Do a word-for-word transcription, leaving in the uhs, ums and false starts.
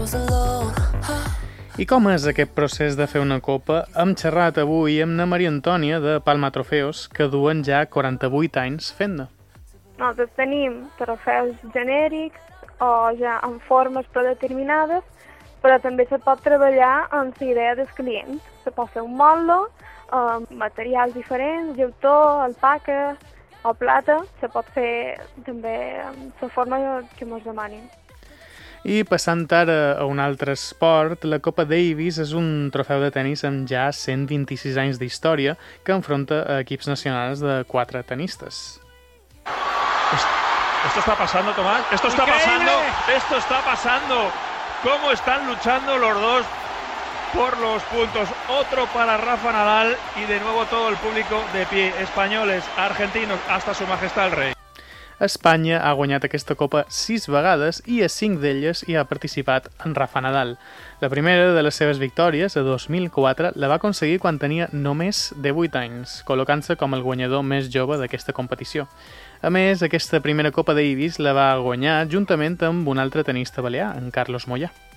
I com és aquest procés de fer una copa? Hem xerrat avui amb na Maria Antònia de Palma Trofeos, que duen ja quaranta-vuit anys fent-ne. Nosaltres tenim trofeus genèrics o ja en formes predeterminades, però també se pot treballar amb la idea dels clients. Se pot fer un motlle, amb materials diferents, llautó, alpaca o plata. Se pot fer també amb la forma que ens demanin. I passant ara a un altre esport, la Copa Davis és un trofeu de tennis amb ja cent vint-i-sis anys d'història que enfronta a equips nacionals de quatre tenistes. Esto está pasando, Tomás. Esto está ¡Increíble! pasando. Esto está pasando. Cómo están luchando los dos por los puntos. Otro para Rafa Nadal y de nuevo todo el público de pie. Españoles, argentinos, hasta su majestad el rey. Espanya ha guanyat aquesta copa sis vegades i a cinc d'elles hi ha participat en Rafa Nadal. La primera de les seves victòries, a dos mil quatre, la va aconseguir quan tenia només divuit anys, col·locant-se com el guanyador més jove d'aquesta competició. A més, aquesta primera Copa Davis la va guanyar juntament amb un altre tenista balear, en Carlos Moyà.